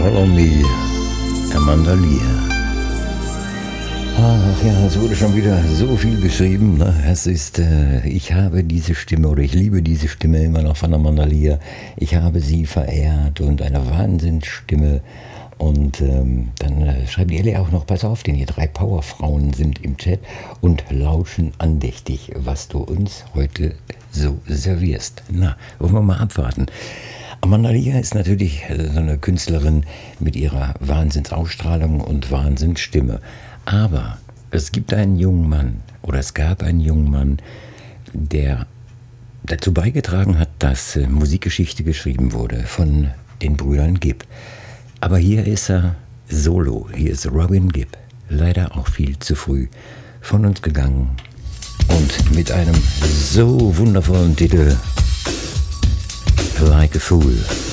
Follow Me, Amanda Lear. Ach ja, es wurde schon wieder so viel geschrieben. Ne? Ich habe diese Stimme oder ich liebe diese Stimme immer noch von Amanda Lear. Ich habe sie verehrt und eine Wahnsinnsstimme. Und dann schreibt die Ellie auch noch, pass auf, denn hier 3 Powerfrauen sind im Chat und lauschen andächtig, was du uns heute so servierst. Na, wollen wir mal abwarten. Amanda Lear ist natürlich so eine Künstlerin mit ihrer Wahnsinnsausstrahlung und Wahnsinnsstimme. Aber es gibt einen jungen Mann, oder es gab einen jungen Mann, der dazu beigetragen hat, dass Musikgeschichte geschrieben wurde von den Brüdern Gibb. Aber hier ist er solo, hier ist Robin Gibb, leider auch viel zu früh von uns gegangen. Und mit einem so wundervollen Titel, Like a Fool.